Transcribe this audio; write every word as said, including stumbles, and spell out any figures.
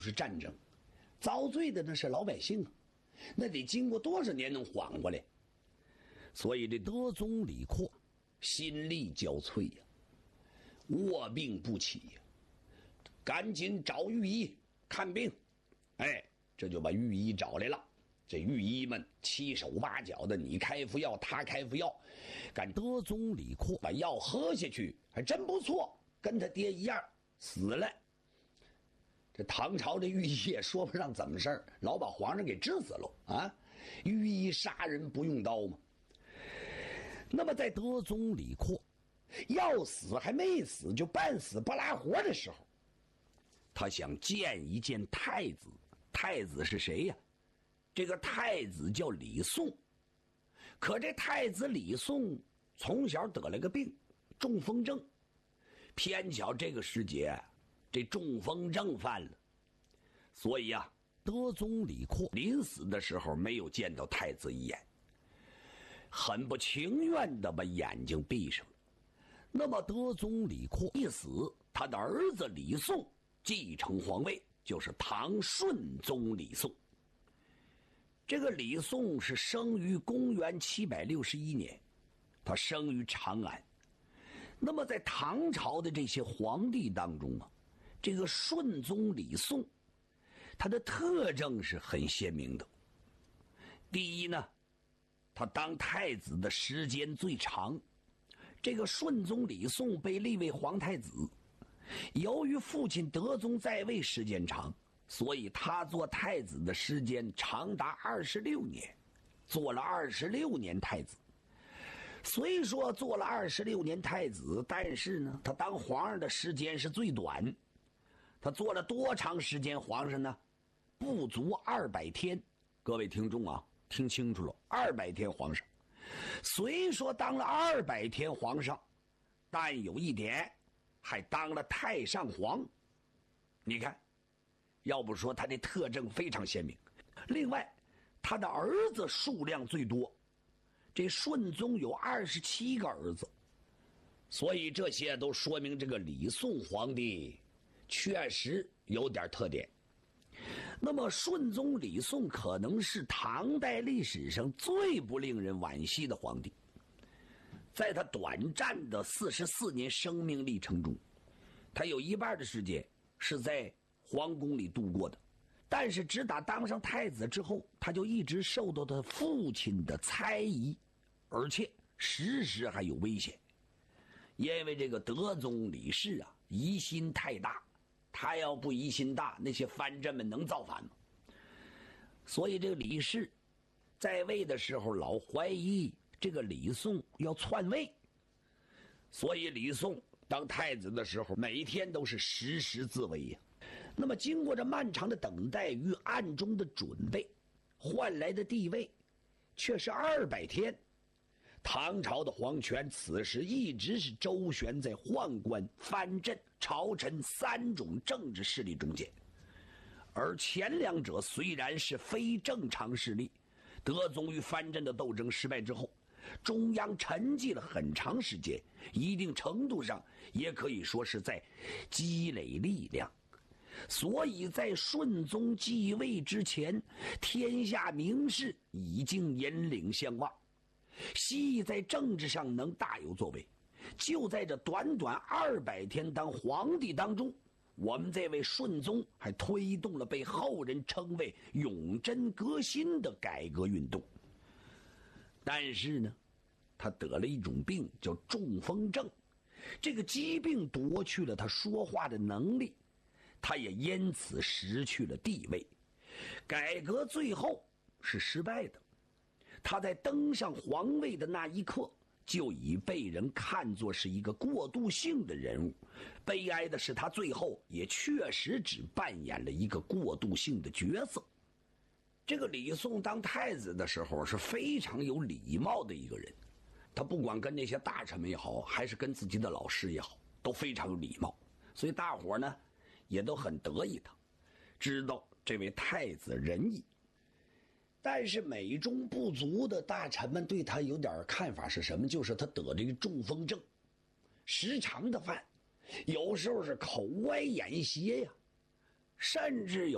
是战争，遭罪的那是老百姓啊，那得经过多少年能缓过来？所以这德宗李阔心力交瘁呀、啊，卧病不起呀、啊，赶紧找御医看病。哎，这就把御医找来了。这御医们七手八脚的，你开副药，他开副药，赶德宗李阔把药喝下去，还真不错，跟他爹一样死了。这唐朝的御医也说不上怎么事儿，老把皇上给治死了啊！御医杀人不用刀嘛。那么在德宗李阔要死还没死，就半死不拉活的时候，他想见一见太子。太子是谁呀？这个太子叫李诵。可这太子李诵从小得了个病，中风症。偏巧这个时节这中风症犯了，所以啊，德宗李阔临死的时候没有见到太子一眼，很不情愿地把眼睛闭上了。那么德宗李阔一死，他的儿子李诵继承皇位，就是唐顺宗李诵。这个李诵是生于公元七百六十一年，他生于长安。那么在唐朝的这些皇帝当中啊，这个顺宗李诵他的特征是很鲜明的。第一呢，他当太子的时间最长。这个顺宗李诵被立为皇太子，由于父亲德宗在位时间长，所以他做太子的时间长达二十六年，做了二十六年太子。虽说做了二十六年太子，但是呢，他当皇上的时间是最短。他做了多长时间皇上呢？不足二百天。各位听众啊，听清楚了，二百天皇上。虽说当了二百天皇上，但有一点，还当了太上皇。你看，要不说他的特征非常鲜明。另外，他的儿子数量最多。这顺宗有二十七个儿子，所以这些都说明这个李诵皇帝确实有点特点。那么顺宗李诵可能是唐代历史上最不令人惋惜的皇帝。在他短暂的四十四年生命历程中，他有一半的时间是在皇宫里度过的。但是直打当上太子之后，他就一直受到他父亲的猜疑，而且时时还有危险。因为这个德宗李氏啊，疑心太大，他要不疑心大，那些藩镇们能造反吗？所以这个李氏在位的时候老怀疑这个李诵要篡位，所以李诵当太子的时候每一天都是时时自危呀、啊。那么经过这漫长的等待与暗中的准备，换来的地位却是二百天。唐朝的皇权此时一直是周旋在宦官、藩镇、朝臣三种政治势力中间，而前两者虽然是非正常势力，德宗与藩镇的斗争失败之后，中央沉寂了很长时间，一定程度上也可以说是在积累力量。所以在顺宗继位之前，天下名士已经引领相望，希在政治上能大有作为。就在这短短二百天当皇帝当中，我们这位顺宗还推动了被后人称为永贞革新的改革运动。但是呢，他得了一种病叫中风症，这个疾病夺去了他说话的能力，他也因此失去了地位。改革最后是失败的，他在登上皇位的那一刻就已被人看作是一个过渡性的人物。悲哀的是，他最后也确实只扮演了一个过渡性的角色。这个李诵当太子的时候是非常有礼貌的一个人，他不管跟那些大臣们也好，还是跟自己的老师也好，都非常有礼貌，所以大伙呢也都很得意他，知道这位太子仁义。但是美中不足的大臣们对他有点看法是什么？就是他得这个中风症，时常的犯，有时候是口歪眼斜呀，甚至有